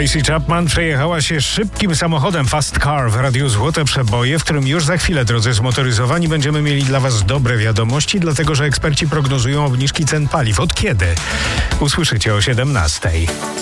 Tracy Chapman przejechała się szybkim samochodem Fast Car w Radiu Złote Przeboje, w którym już za chwilę, drodzy zmotoryzowani, będziemy mieli dla Was dobre wiadomości, dlatego że eksperci prognozują obniżki cen paliw. Od kiedy? Usłyszycie o 17:00.